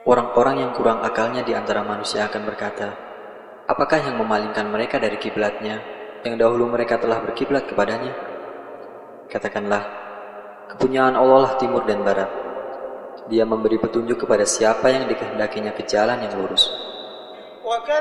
Orang-orang yang kurang akalnya di antara manusia akan berkata, apakah yang memalingkan mereka dari kiblatnya, yang dahulu mereka telah berkiblat kepadanya? Katakanlah, kepunyaan Allah lah timur dan barat. Dia memberi petunjuk kepada siapa yang dikehendakinya ke jalan yang lurus.